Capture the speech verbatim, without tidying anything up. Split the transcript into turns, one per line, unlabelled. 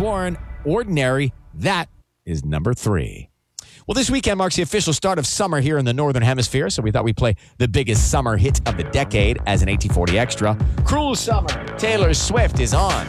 Warren, Ordinary. That is number three. Well, this weekend marks the official start of summer here in the Northern Hemisphere, so we thought we'd play the biggest summer hit of the decade as an eighteen forty extra. Cruel Summer, Taylor Swift is on